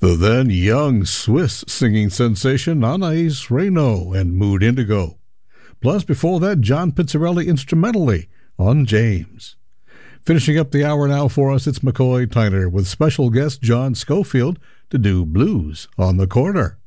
The then young Swiss singing sensation Anais Reynaud and Mood Indigo. Plus, before that, John Pizzarelli instrumentally on James. Finishing up the hour now for us, it's McCoy Tyner with special guest John Schofield to do Blues on the Corner.